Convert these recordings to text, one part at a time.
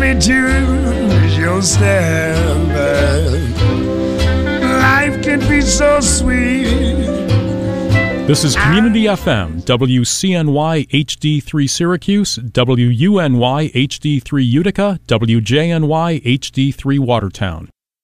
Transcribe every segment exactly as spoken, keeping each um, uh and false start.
Solitude is your standard. Life can be so sweet. This is Community F M, W C N Y H D three Syracuse, W U N Y H D three Utica, W J N Y H D three Watertown.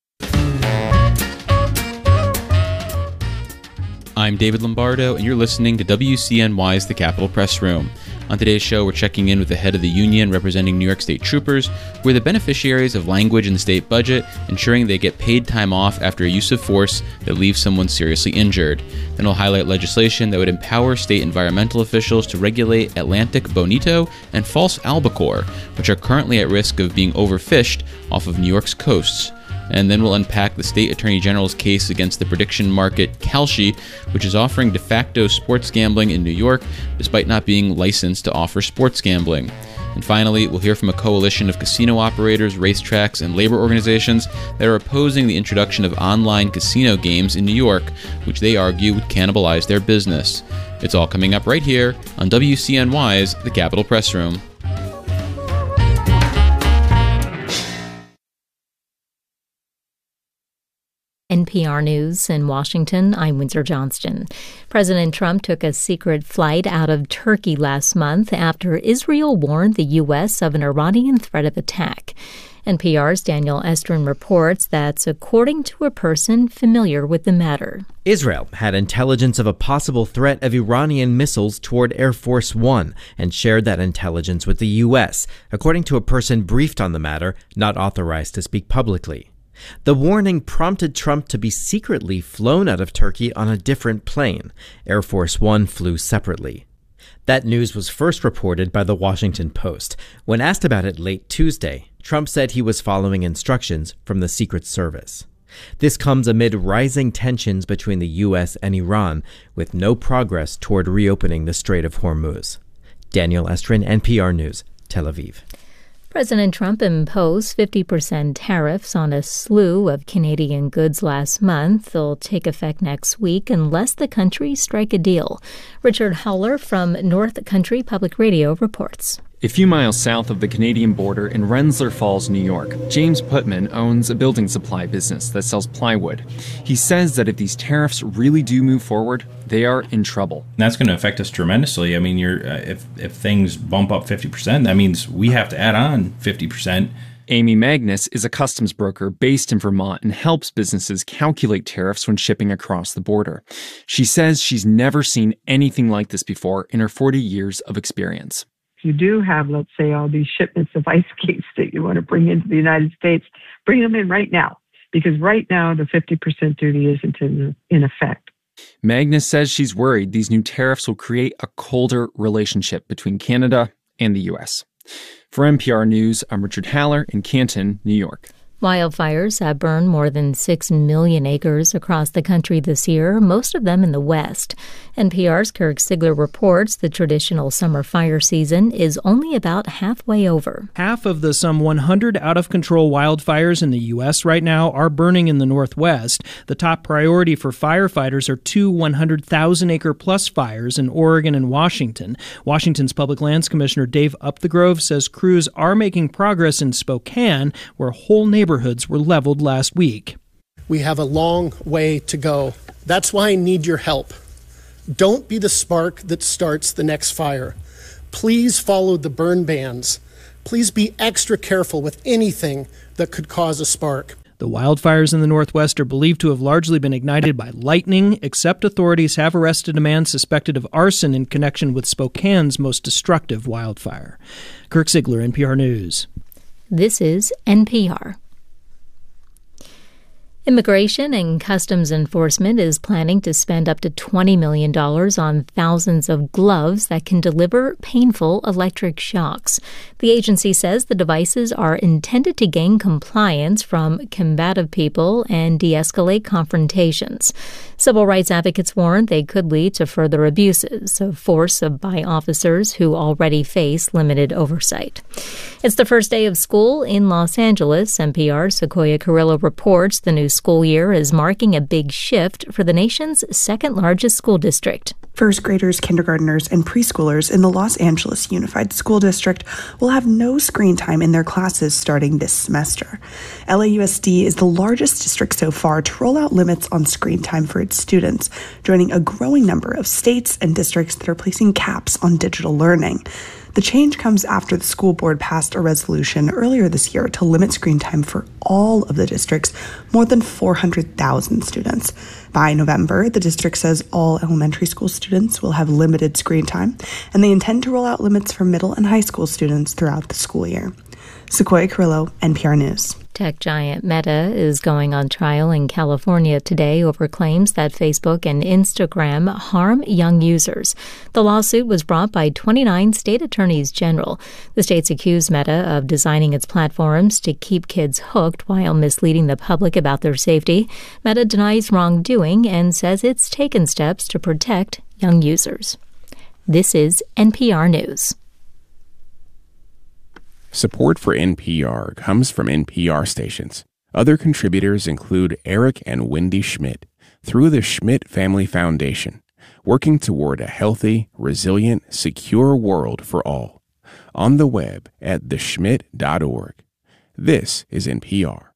I'm David Lombardo, and you're listening to W C N Y's The Capitol Press Room. On today's show, we're checking in with the head of the union representing New York State troopers, who are the beneficiaries of language in the state budget, ensuring they get paid time off after a use of force that leaves someone seriously injured. Then we'll highlight legislation that would empower state environmental officials to regulate Atlantic bonito and false albacore, which are currently at risk of being overfished off of New York's coasts. And then we'll unpack the state attorney general's case against the prediction market Kalshi, which is offering de facto sports gambling in New York, despite not being licensed to offer sports gambling. And finally, we'll hear from a coalition of casino operators, racetracks, and labor organizations that are opposing the introduction of online casino games in New York, which they argue would cannibalize their business. It's all coming up right here on W C N Y's The Capitol Press Room. N P R News in Washington, I'm Windsor Johnston. President Trump took a secret flight out of Turkey last month after Israel warned the U S of an Iranian threat of attack. N P R's Daniel Estrin reports that's according to a person familiar with the matter. Israel had intelligence of a possible threat of Iranian missiles toward Air Force One and shared that intelligence with the U S, according to a person briefed on the matter, not authorized to speak publicly. The warning prompted Trump to be secretly flown out of Turkey on a different plane. Air Force One flew separately. That news was first reported by the Washington Post. When asked about it late Tuesday, Trump said he was following instructions from the Secret Service. This comes amid rising tensions between the U S and Iran, with no progress toward reopening the Strait of Hormuz. Daniel Estrin, N P R News, Tel Aviv. President Trump imposed fifty percent tariffs on a slew of Canadian goods last month. They'll take effect next week unless the country strike a deal. Richard Howler from North Country Public Radio reports. A few miles south of the Canadian border in Rensselaer Falls, New York, James Putman owns a building supply business that sells plywood. He says that if these tariffs really do move forward, they are in trouble. That's going to affect us tremendously. I mean, you're, uh, if, if things bump up fifty percent, that means we have to add on fifty percent. Amy Magnus is a customs broker based in Vermont and helps businesses calculate tariffs when shipping across the border. She says she's never seen anything like this before in her forty years of experience. If you do have, let's say, all these shipments of ice skates that you want to bring into the United States, bring them in right now, because right now the fifty percent duty isn't in, in effect. Magnus says she's worried these new tariffs will create a colder relationship between Canada and the U S. For N P R News, I'm Richard Haller in Canton, New York. Wildfires have burned more than six million acres across the country this year, most of them in the West. N P R's Kirk Sigler reports the traditional summer fire season is only about halfway over. Half of the some one hundred out-of-control wildfires in the U S right now are burning in the Northwest. The top priority for firefighters are two one hundred thousand acre plus fires in Oregon and Washington. Washington's Public Lands Commissioner Dave Upthegrove says crews are making progress in Spokane, where whole neighborhoods neighborhoods were leveled last week. We have a long way to go. That's why I need your help. Don't be the spark that starts the next fire. Please follow the burn bans. Please be extra careful with anything that could cause a spark. The wildfires in the Northwest are believed to have largely been ignited by lightning, except authorities have arrested a man suspected of arson in connection with Spokane's most destructive wildfire. Kirk Sigler, N P R News. This is N P R. Immigration and Customs Enforcement is planning to spend up to twenty million dollars on thousands of gloves that can deliver painful electric shocks. The agency says the devices are intended to gain compliance from combative people and de-escalate confrontations. Civil rights advocates warn they could lead to further abuses of force by officers who already face limited oversight. It's the first day of school in Los Angeles. N P R's Sequoia Carrillo reports the new school year is marking a big shift for the nation's second largest school district. First graders, kindergartners, and preschoolers in the Los Angeles Unified School District will have no screen time in their classes starting this semester. L A U S D is the largest district so far to roll out limits on screen time for its students, joining a growing number of states and districts that are placing caps on digital learning. The change comes after the school board passed a resolution earlier this year to limit screen time for all of the district's more than four hundred thousand students. By November, the district says all elementary school students will have limited screen time, and they intend to roll out limits for middle and high school students throughout the school year. Sequoia Carrillo, N P R News. Tech giant Meta is going on trial in California today over claims that Facebook and Instagram harm young users. The lawsuit was brought by twenty-nine state attorneys general. The states accuse Meta of designing its platforms to keep kids hooked while misleading the public about their safety. Meta denies wrongdoing and says it's taken steps to protect young users. This is N P R News. Support for N P R comes from N P R stations. Other contributors include Eric and Wendy Schmidt through the Schmidt Family Foundation, working toward a healthy, resilient, secure world for all. On the web at the schmidt dot org. This is N P R.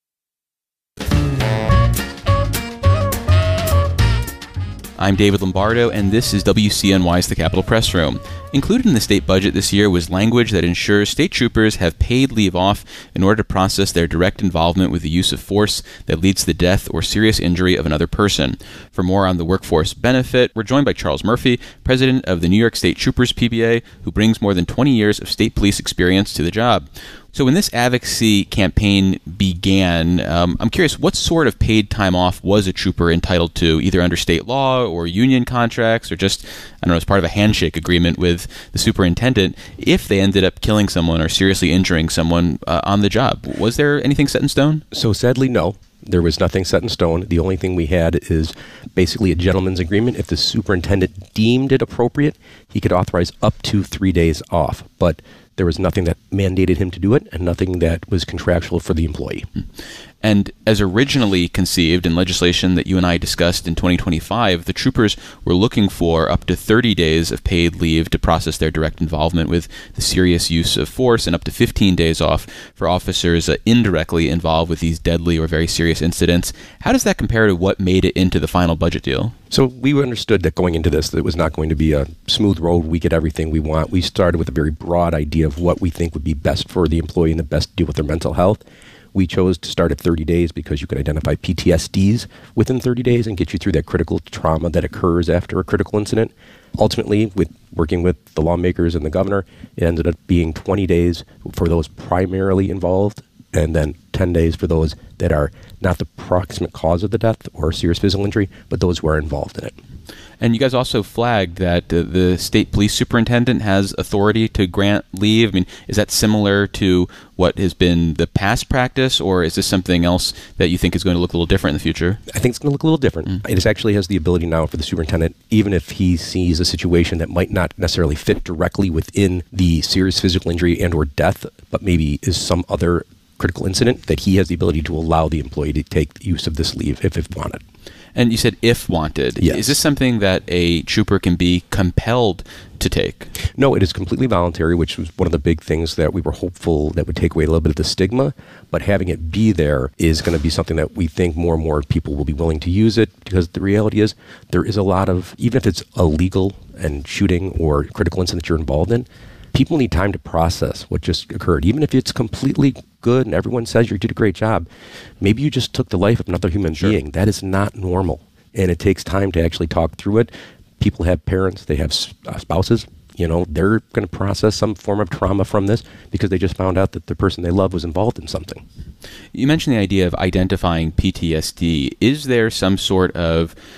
I'm David Lombardo, and this is W C N Y's The Capitol Press Room. Included in the state budget this year was language that ensures state troopers have paid leave off in order to process their direct involvement with the use of force that leads to the death or serious injury of another person. For more on the workforce benefit, we're joined by Charles Murphy, president of the New York State Troopers P B A, who brings more than twenty years of state police experience to the job. So when this advocacy campaign began, um, I'm curious, what sort of paid time off was a trooper entitled to, either under state law or union contracts, or just, I don't know, as part of a handshake agreement with the superintendent, if they ended up killing someone or seriously injuring someone uh, on the job? Was there anything set in stone? So sadly, no. There was nothing set in stone. The only thing we had is basically a gentleman's agreement. If the superintendent deemed it appropriate, he could authorize up to three days off. But there was nothing that mandated him to do it and nothing that was contractual for the employee. And as originally conceived in legislation that you and I discussed in twenty twenty-five, the troopers were looking for up to thirty days of paid leave to process their direct involvement with the serious use of force and up to fifteen days off for officers uh, indirectly involved with these deadly or very serious incidents. How does that compare to what made it into the final budget deal? So we understood that going into this, that it was not going to be a smooth road. We get everything we want. We started with a very broad idea of what we think would be best for the employee and the best deal with their mental health. We chose to start at thirty days because you could identify P T S Ds within thirty days and get you through that critical trauma that occurs after a critical incident. Ultimately, with working with the lawmakers and the governor, it ended up being twenty days for those primarily involved, and then ten days for those that are not the proximate cause of the death or serious physical injury, but those who are involved in it. And you guys also flagged that uh, the state police superintendent has authority to grant leave. I mean, is that similar to what has been the past practice, or is this something else that you think is going to look a little different in the future? I think it's going to look a little different. Mm. It actually has the ability now for the superintendent, even if he sees a situation that might not necessarily fit directly within the serious physical injury and or death, but maybe is some other critical incident, that he has the ability to allow the employee to take use of this leave if, if wanted. And you said if wanted. Yes. Is this something that a trooper can be compelled to take? No, it is completely voluntary, which was one of the big things that we were hopeful that would take away a little bit of the stigma. But having it be there is going to be something that we think more and more people will be willing to use it, because the reality is there is a lot of, even if it's illegal and shooting or critical incident you're involved in, people need time to process what just occurred. Even if it's completely good and everyone says you did a great job, maybe you just took the life of another human sure. being. That is not normal. And it takes time to actually talk through it. People have parents, they have spouses, you know, they're going to process some form of trauma from this because they just found out that the person they love was involved in something. You mentioned the idea of identifying P T S D. Is there some sort of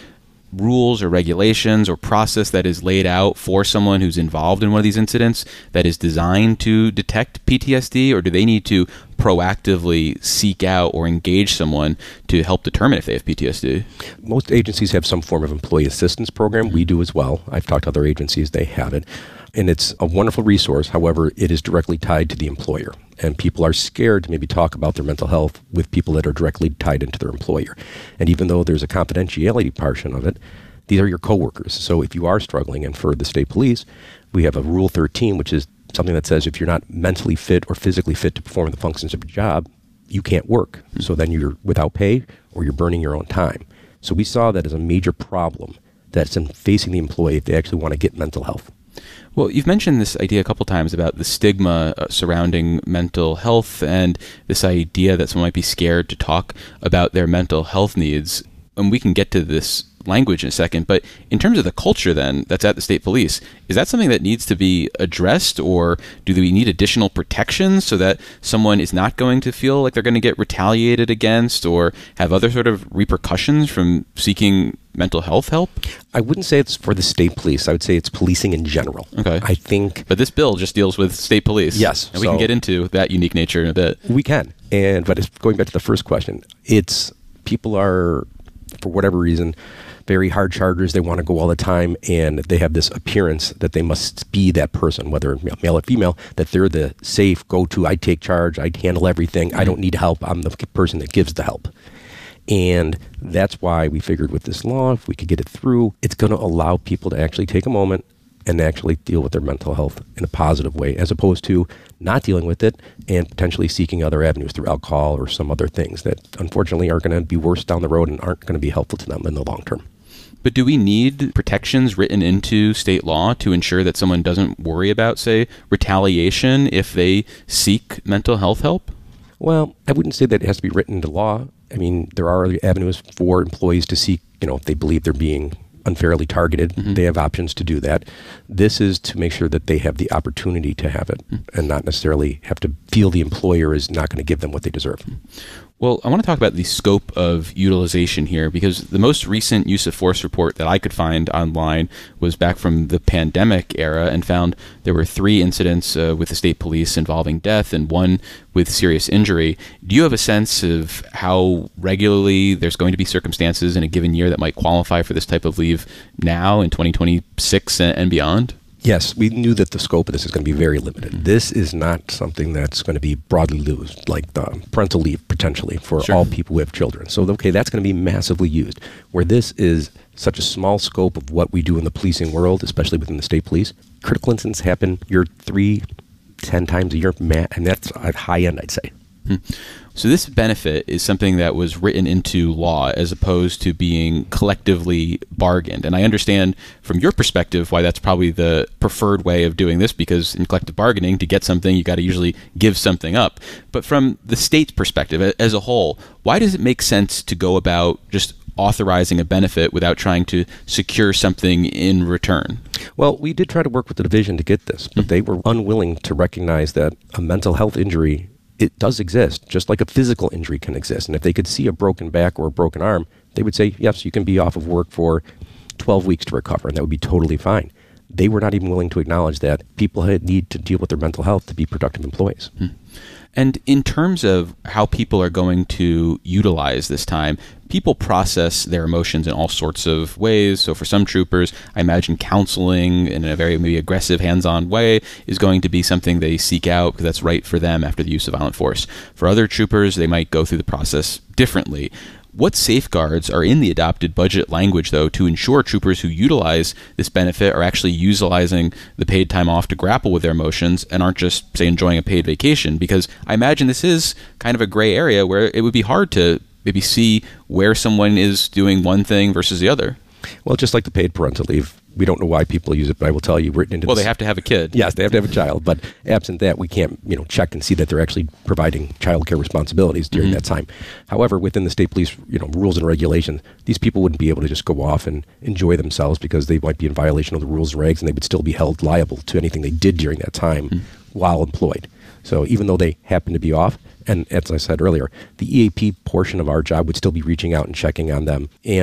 rules or regulations or process that is laid out for someone who's involved in one of these incidents that is designed to detect P T S D, or do they need to proactively seek out or engage someone to help determine if they have P T S D? Most agencies have some form of employee assistance program. We do as well. I've talked to other agencies, they have it. And it's a wonderful resource. However, it is directly tied to the employer. And people are scared to maybe talk about their mental health with people that are directly tied into their employer. And even though there's a confidentiality portion of it, these are your coworkers. So if you are struggling, and for the state police, we have a Rule thirteen, which is something that says if you're not mentally fit or physically fit to perform the functions of your job, you can't work. So then you're without pay or you're burning your own time. So we saw that as a major problem that's in facing the employee if they actually want to get mental health. Well, you've mentioned this idea a couple times about the stigma uh, surrounding mental health and this idea that someone might be scared to talk about their mental health needs. And we can get to this language in a second, but in terms of the culture then that's at the state police, is that something that needs to be addressed, or do we need additional protections so that someone is not going to feel like they're going to get retaliated against or have other sort of repercussions from seeking mental health help? I wouldn't say it's for the state police. I would say it's policing in general. Okay. I think... But this bill just deals with state police. Yes. And we so can get into that unique nature in a bit. We can. And but it's going back to the first question, it's people are, for whatever reason, very hard chargers. They want to go all the time, and they have this appearance that they must be that person, whether male or female, that they're the safe go-to, I take charge, I handle everything, mm-hmm. I don't need help, I'm the person that gives the help. And that's why we figured with this law, if we could get it through, it's going to allow people to actually take a moment and actually deal with their mental health in a positive way, as opposed to not dealing with it and potentially seeking other avenues through alcohol or some other things that unfortunately are going to be worse down the road and aren't going to be helpful to them in the long term. But do we need protections written into state law to ensure that someone doesn't worry about, say, retaliation if they seek mental health help? Well, I wouldn't say that it has to be written into law. I mean, there are avenues for employees to seek, you know, if they believe they're being unfairly targeted, mm-hmm. they have options to do that. This is to make sure that they have the opportunity to have it mm-hmm. and not necessarily have to feel the employer is not going to give them what they deserve. Well, I want to talk about the scope of utilization here, because the most recent use of force report that I could find online was back from the pandemic era and found there were three incidents uh, with the state police involving death and one with serious injury. Do you have a sense of how regularly there's going to be circumstances in a given year that might qualify for this type of leave now in twenty twenty-six and beyond? Yes, we knew that the scope of this is going to be very limited. This is not something that's going to be broadly used, like the parental leave potentially for sure. all people who have children. So, okay, that's going to be massively used. Where this is such a small scope of what we do in the policing world, especially within the state police, critical incidents happen year three, ten times a year, and that's at high end, I'd say. Hmm. So this benefit is something that was written into law as opposed to being collectively bargained. And I understand from your perspective why that's probably the preferred way of doing this, because in collective bargaining, to get something, you got to usually give something up. But from the state's perspective as a whole, why does it make sense to go about just authorizing a benefit without trying to secure something in return? Well, we did try to work with the division to get this, but mm-hmm. they were unwilling to recognize that a mental health injury, it does exist, just like a physical injury can exist. And if they could see a broken back or a broken arm, they would say, yes, you can be off of work for twelve weeks to recover, and that would be totally fine. They were not even willing to acknowledge that people had need to deal with their mental health to be productive employees. Hmm. And in terms of how people are going to utilize this time, people process their emotions in all sorts of ways. So for some troopers, I imagine counseling in a very maybe aggressive, hands-on way is going to be something they seek out because that's right for them after the use of violent force. For other troopers, they might go through the process differently. What safeguards are in the adopted budget language, though, to ensure troopers who utilize this benefit are actually utilizing the paid time off to grapple with their emotions and aren't just, say, enjoying a paid vacation? Because I imagine this is kind of a gray area where it would be hard to maybe see where someone is doing one thing versus the other. Well, just like the paid parental leave, we don't know why people use it, but I will tell you, written into well, this, they have to have a kid. Yes, they have to have a child, but absent that, we can't, you know, check and see that they're actually providing childcare responsibilities during mm-hmm. that time. However, within the state police, you know, rules and regulations, these people wouldn't be able to just go off and enjoy themselves because they might be in violation of the rules and regs, and they would still be held liable to anything they did during that time mm-hmm. while employed. So even though they happen to be off, and as I said earlier, the E A P portion of our job would still be reaching out and checking on them. And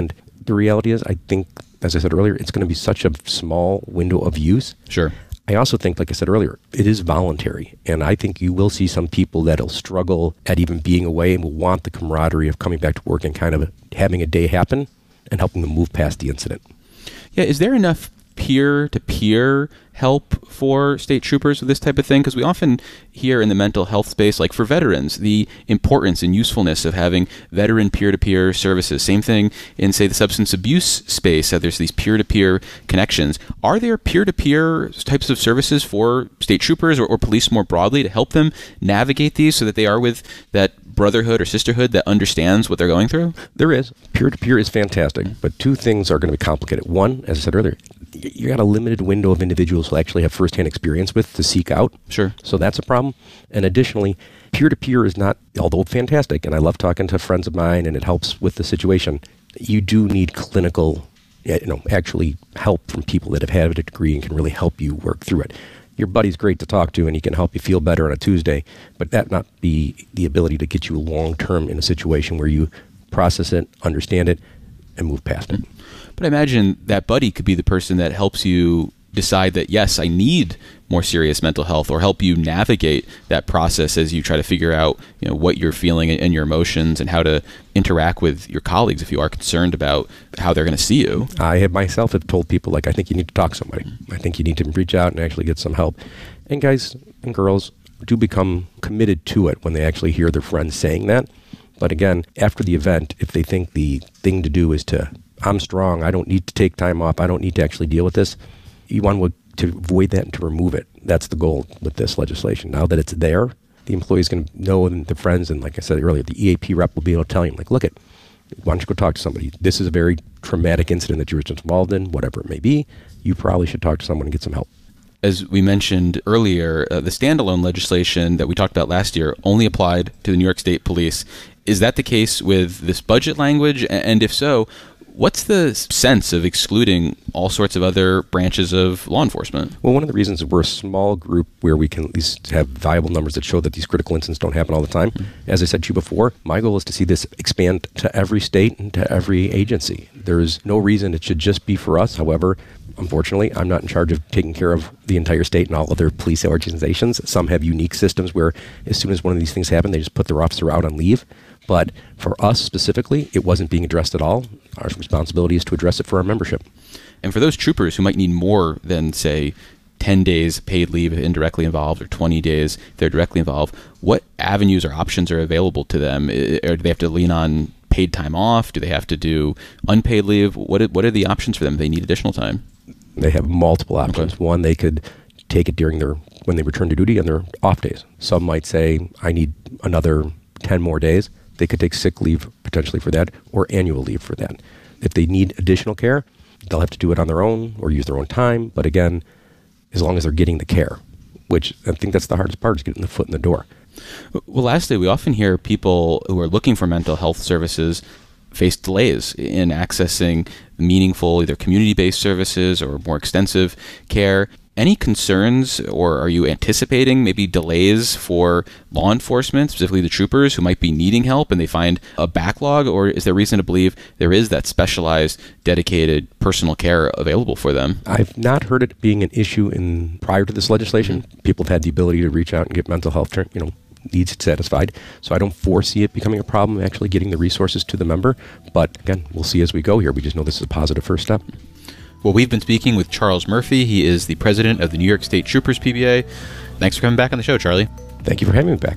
the reality is, I think, as I said earlier, it's going to be such a small window of use. Sure. I also think, like I said earlier, it is voluntary. And I think you will see some people that'll struggle at even being away and will want the camaraderie of coming back to work and kind of having a day happen and helping them move past the incident. Yeah, is there enough peer-to-peer help for state troopers with this type of thing? Because we often hear in the mental health space, like for veterans, the importance and usefulness of having veteran peer-to-peer services. Same thing in, say, the substance abuse space, that there's these peer-to-peer connections. Are there peer-to-peer types of services for state troopers or, or police more broadly to help them navigate these so that they are with that brotherhood or sisterhood that understands what they're going through? There is. Peer-to-peer is fantastic, but two things are going to be complicated. One, as I said earlier, you got a limited window of individuals who actually have firsthand experience with to seek out. Sure. So that's a problem. And additionally, peer-to-peer is not, although fantastic, and I love talking to friends of mine and it helps with the situation, you do need clinical, you know, actually help from people that have had a degree and can really help you work through it. Your buddy's great to talk to and he can help you feel better on a Tuesday, but that not be the ability to get you long-term in a situation where you process it, understand it, and move past it. But I imagine that buddy could be the person that helps you decide that, yes, I need more serious mental health, or help you navigate that process as you try to figure out, you know, what you're feeling and your emotions and how to interact with your colleagues if you are concerned about how they're going to see you. I have myself have told people, like, I think you need to talk to somebody. I think you need to reach out and actually get some help. And guys and girls do become committed to it when they actually hear their friends saying that. But again, after the event, if they think the thing to do is to, I'm strong, I don't need to take time off, I don't need to actually deal with this, you want to avoid that and to remove it. That's the goal with this legislation. Now that it's there, the employee is going to know, and the friends, and like I said earlier, the E A P rep will be able to tell you, like, look, it, why don't you go talk to somebody? This is a very traumatic incident that you were involved in, whatever it may be. You probably should talk to someone and get some help. As we mentioned earlier, uh, the standalone legislation that we talked about last year only applied to the New York State Police. Is that the case with this budget language? And if so, what's the sense of excluding all sorts of other branches of law enforcement? Well, one of the reasons is we're a small group where we can at least have viable numbers that show that these critical incidents don't happen all the time. Mm-hmm. As I said to you before, my goal is to see this expand to every state and to every agency. There is no reason it should just be for us. However, unfortunately, I'm not in charge of taking care of the entire state and all other police organizations. Some have unique systems where as soon as one of these things happen, they just put their officer out on leave. But for us specifically, it wasn't being addressed at all. Our responsibility is to address it for our membership. And for those troopers who might need more than, say, ten days paid leave if indirectly involved, or twenty days if they're directly involved, what avenues or options are available to them? Or do they have to lean on paid time off? Do they have to do unpaid leave? What are, what are the options for them if they need additional time? They have multiple options. Okay. One, they could take it during their, when they return to duty on their off days. Some might say, I need another ten more days. They could take sick leave potentially for that, or annual leave for that. If they need additional care, they'll have to do it on their own or use their own time. But again, as long as they're getting the care, which I think that's the hardest part, is getting the foot in the door. Well, lastly, we often hear people who are looking for mental health services face delays in accessing meaningful, either community-based services or more extensive care. Any concerns, or are you anticipating maybe delays for law enforcement, specifically the troopers who might be needing help and they find a backlog, or is there reason to believe there is that specialized, dedicated personal care available for them? I've not heard it being an issue in prior to this legislation. Mm-hmm. People have had the ability to reach out and get mental health, you know, needs satisfied. So I don't foresee it becoming a problem actually getting the resources to the member. But again, we'll see as we go here. We just know this is a positive first step. Well, we've been speaking with Charles Murphy. He is the president of the New York State Troopers P B A. Thanks for coming back on the show, Charlie. Thank you for having me back.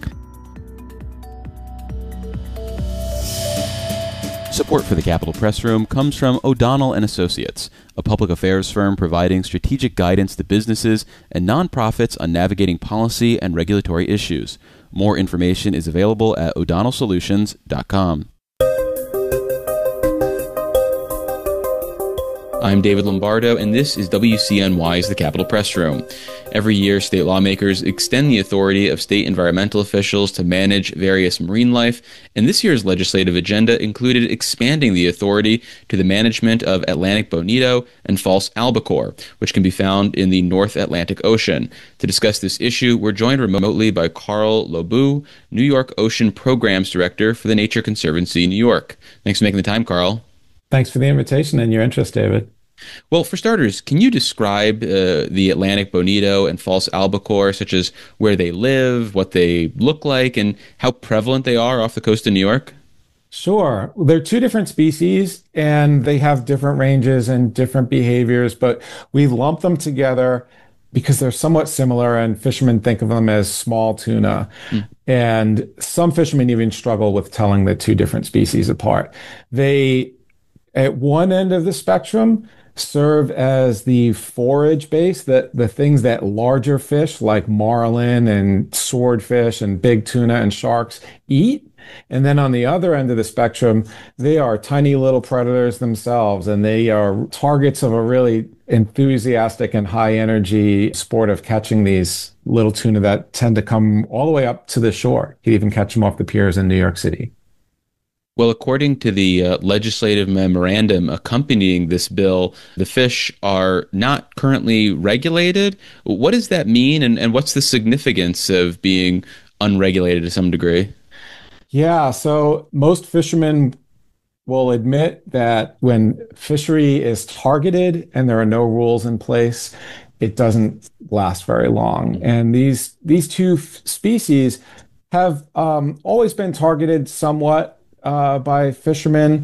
Support for the Capitol Press Room comes from O'Donnell and Associates, a public affairs firm providing strategic guidance to businesses and nonprofits on navigating policy and regulatory issues. More information is available at o'donnell solutions dot com. I'm David Lombardo, and this is W C N Y's The Capitol Press Room. Every year, state lawmakers extend the authority of state environmental officials to manage various marine life, and this year's legislative agenda included expanding the authority to the management of Atlantic bonito and false albacore, which can be found in the North Atlantic Ocean. To discuss this issue, we're joined remotely by Carl Lobu, New York Ocean Programs Director for the Nature Conservancy New York. Thanks for making the time, Carl. Thanks for the invitation and your interest, David. Well, for starters, can you describe uh, the Atlantic bonito and false albacore, such as where they live, what they look like, and how prevalent they are off the coast of New York? Sure. They're two different species, and they have different ranges and different behaviors, but we lump them together because they're somewhat similar, and fishermen think of them as small tuna. Mm. And some fishermen even struggle with telling the two different species apart. They, at one end of the spectrum, serve as the forage base, that the things that larger fish like marlin and swordfish and big tuna and sharks eat. And then on the other end of the spectrum, they are tiny little predators themselves, and they are targets of a really enthusiastic and high energy sport of catching these little tuna that tend to come all the way up to the shore. You can even catch them off the piers in New York City. Well, according to the uh, legislative memorandum accompanying this bill, the fish are not currently regulated. What does that mean, and, and what's the significance of being unregulated to some degree? Yeah, so most fishermen will admit that when fishery is targeted and there are no rules in place, it doesn't last very long. And these these two f- species have um, always been targeted somewhat Uh, by fishermen.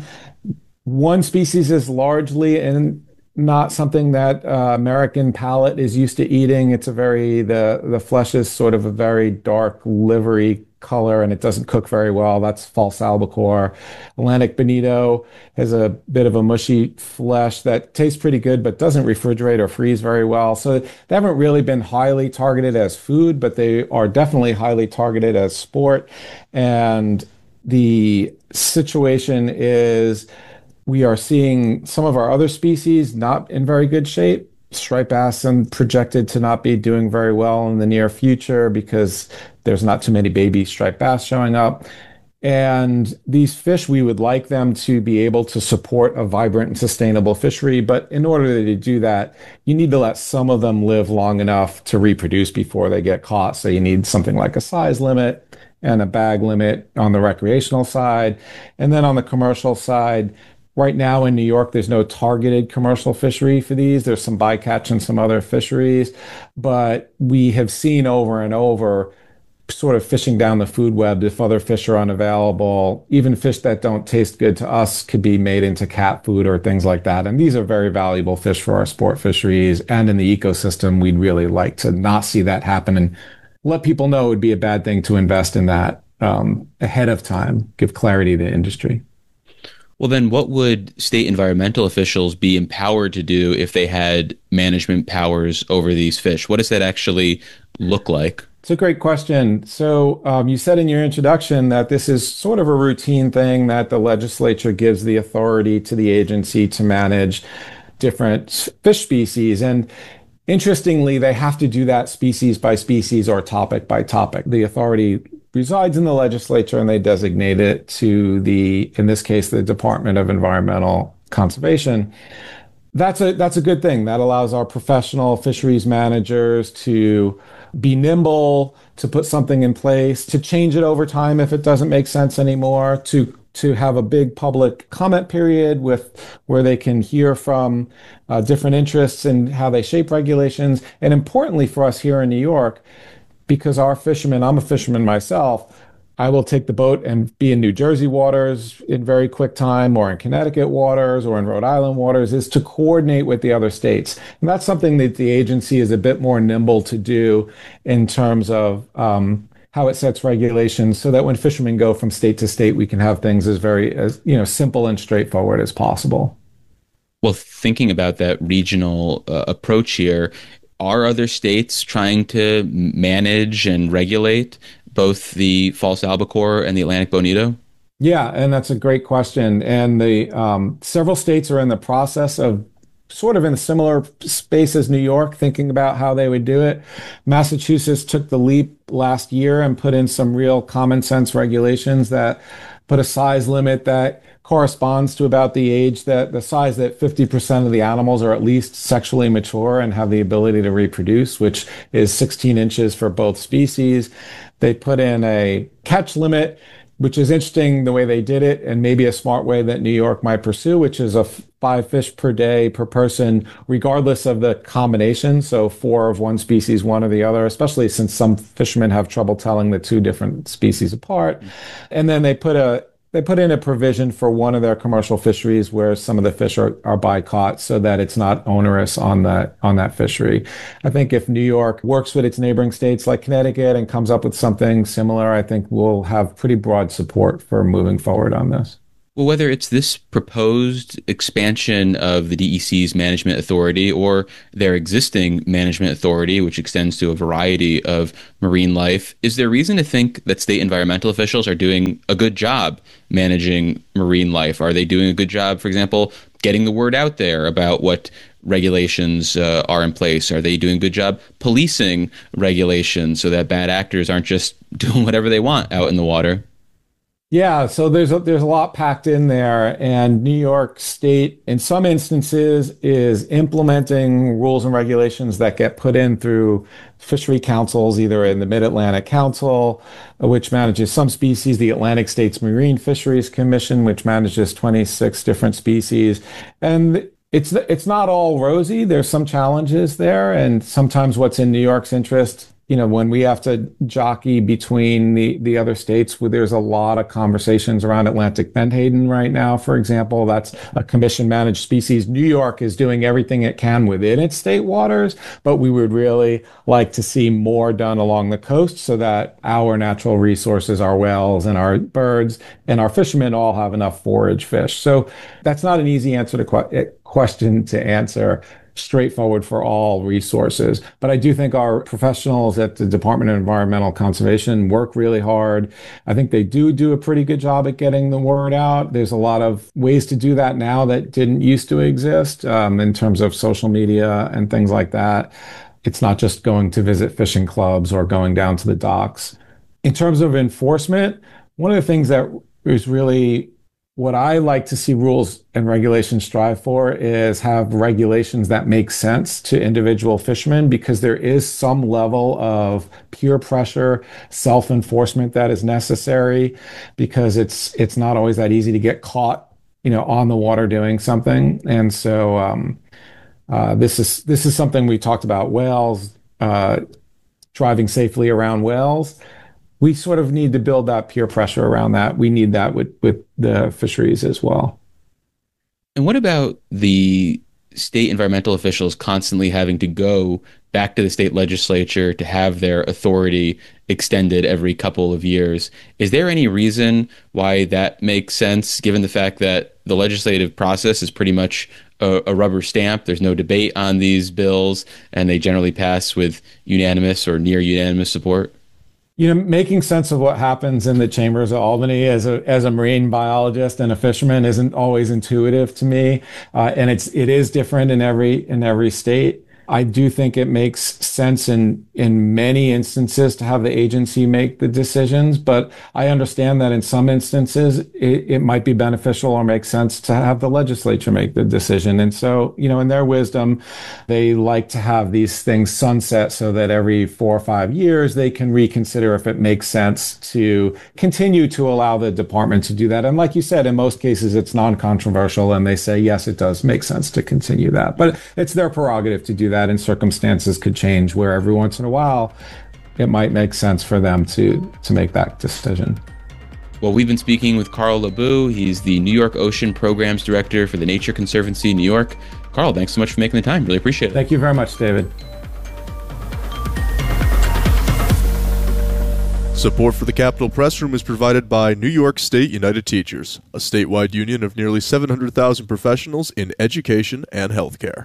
One species is largely and not something that uh, American palate is used to eating. It's a very, the, the flesh is sort of a very dark livery color, and it doesn't cook very well. That's false albacore. Atlantic bonito has a bit of a mushy flesh that tastes pretty good, but doesn't refrigerate or freeze very well. So they haven't really been highly targeted as food, but they are definitely highly targeted as sport. And the situation is we are seeing some of our other species not in very good shape. Striped bass are projected to not be doing very well in the near future because there's not too many baby striped bass showing up. And these fish, we would like them to be able to support a vibrant and sustainable fishery. But in order to do that, you need to let some of them live long enough to reproduce before they get caught. So you need something like a size limit and a bag limit on the recreational side. And then on the commercial side, right now in New York, there's no targeted commercial fishery for these. There's some bycatch and some other fisheries, but we have seen over and over sort of fishing down the food web. If other fish are unavailable, even fish that don't taste good to us could be made into cat food or things like that. And these are very valuable fish for our sport fisheries and in the ecosystem. We'd really like to not see that happen and let people know it would be a bad thing to invest in that um, ahead of time, give clarity to industry. Well, then what would state environmental officials be empowered to do if they had management powers over these fish? What does that actually look like? It's a great question. So um, you said in your introduction that this is sort of a routine thing, that the legislature gives the authority to the agency to manage different fish species. And interestingly, they have to do that species by species or topic by topic. The authority resides in the legislature, and they designate it to the, in this case, the Department of Environmental Conservation. That's a that's a good thing. That allows our professional fisheries managers to be nimble, to put something in place, to change it over time if it doesn't make sense anymore, to to have a big public comment period with where they can hear from uh, different interests and how they shape regulations. And importantly for us here in New York, because our fishermen, I'm a fisherman myself, I will take the boat and be in New Jersey waters in very quick time, or in Connecticut waters, or in Rhode Island waters, is to coordinate with the other states. And that's something that the agency is a bit more nimble to do in terms of um, how it sets regulations, so that when fishermen go from state to state, we can have things as very as you know simple and straightforward as possible. Well, thinking about that regional uh, approach here, are other states trying to manage and regulate both the false albacore and the Atlantic bonito? Yeah, and that's a great question. And the um, several states are in the process of sort of in a similar space as New York, thinking about how they would do it. Massachusetts took the leap last year and put in some real common sense regulations that put a size limit that corresponds to about the age that the size that fifty percent of the animals are at least sexually mature and have the ability to reproduce, which is sixteen inches for both species. They put in a catch limit which is interesting the way they did it, and maybe a smart way that New York might pursue, which is a five fish per day per person, regardless of the combination. So four of one species, one of the other, especially since some fishermen have trouble telling the two different species apart. And then they put a They put in a provision for one of their commercial fisheries where some of the fish are, are by-caught so that it's not onerous on that on that fishery. I think if New York works with its neighboring states like Connecticut and comes up with something similar, I think we'll have pretty broad support for moving forward on this. Well, whether it's this proposed expansion of the D E C's management authority or their existing management authority, which extends to a variety of marine life, is there reason to think that state environmental officials are doing a good job managing marine life? Are they doing a good job, for example, getting the word out there about what regulations uh, are in place? Are they doing a good job policing regulations so that bad actors aren't just doing whatever they want out in the water? Yeah, so there's a, there's a lot packed in there, and New York State, in some instances, is implementing rules and regulations that get put in through fishery councils, either in the Mid-Atlantic Council, which manages some species, the Atlantic States Marine Fisheries Commission, which manages twenty-six different species, and it's it's not all rosy. There's some challenges there, and sometimes what's in New York's interest, you know, when we have to jockey between the, the other states, where there's a lot of conversations around Atlantic menhaden right now, for example. That's a commission-managed species. New York is doing everything it can within its state waters, but we would really like to see more done along the coast so that our natural resources, our whales and our birds and our fishermen all have enough forage fish. So that's not an easy answer to que- question to answer straightforward for all resources. But I do think our professionals at the Department of Environmental Conservation work really hard. I think they do do a pretty good job at getting the word out. There's a lot of ways to do that now that didn't used to exist um, in terms of social media and things like that. It's not just going to visit fishing clubs or going down to the docks. In terms of enforcement, one of the things that is really what I like to see rules and regulations strive for is have regulations that make sense to individual fishermen, because there is some level of peer pressure, self-enforcement that is necessary, because it's it's not always that easy to get caught, you know, on the water doing something. And so um, uh, this is this is something we talked about, whales, uh, driving safely around whales. We sort of need to build that peer pressure around that. We need that with, with the fisheries as well. And what about the state environmental officials constantly having to go back to the state legislature to have their authority extended every couple of years? Is there any reason why that makes sense, given the fact that the legislative process is pretty much a, a rubber stamp? There's no debate on these bills, and they generally pass with unanimous or near unanimous support? You know, making sense of what happens in the chambers of Albany as a as a marine biologist and a fisherman isn't always intuitive to me, uh, and it's it is different in every in every state. I do think it makes sense in in many instances to have the agency make the decisions, but I understand that in some instances it, it might be beneficial or make sense to have the legislature make the decision. And so, you know, in their wisdom, they like to have these things sunset so that every four or five years they can reconsider if it makes sense to continue to allow the department to do that. And like you said, in most cases it's non-controversial, and they say, yes, it does make sense to continue that. But it's their prerogative to do that, and circumstances could change where every once in a while it might make sense for them to to make that decision. Well, we've been speaking with Carl LeBoux. He's the New York Ocean Programs Director for the Nature Conservancy New York. Carl, thanks so much for making the time. Really appreciate it. Thank you very much, David. Support for the Capitol Press Room is provided by New York State United Teachers, a statewide union of nearly seven hundred thousand professionals in education and healthcare.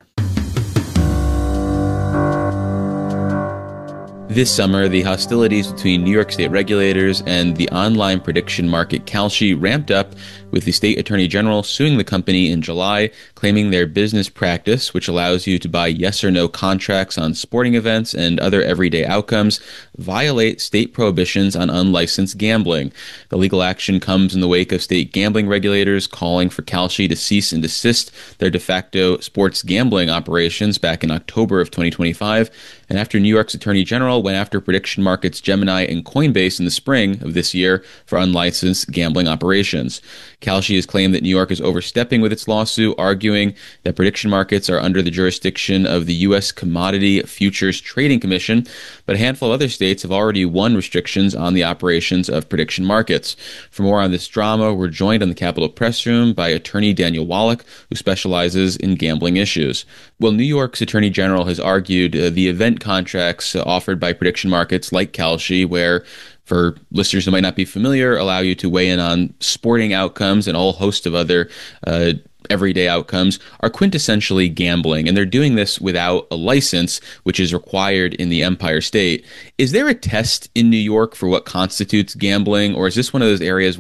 This summer, the hostilities between New York State regulators and the online prediction market Kalshi ramped up, with the state attorney general suing the company in July, claiming their business practice, which allows you to buy yes or no contracts on sporting events and other everyday outcomes, violate state prohibitions on unlicensed gambling. The legal action comes in the wake of state gambling regulators calling for Kalshi to cease and desist their de facto sports gambling operations back in October of twenty twenty-five, and after New York's attorney general went after prediction markets Gemini and Coinbase in the spring of this year for unlicensed gambling operations. Kalshi has claimed that New York is overstepping with its lawsuit, arguing that prediction markets are under the jurisdiction of the U S Commodity Futures Trading Commission, but a handful of other states have already won restrictions on the operations of prediction markets. For more on this drama, we're joined on the Capitol Press Room by attorney Daniel Wallach, who specializes in gambling issues. Well, New York's Attorney General has argued uh, the event contracts uh, offered by prediction markets like Kalshi, where, for listeners who might not be familiar, allow you to weigh in on sporting outcomes and a whole host of other uh, everyday outcomes, are quintessentially gambling, and they're doing this without a license, which is required in the Empire State. Is there a test in New York for what constitutes gambling, or is this one of those areas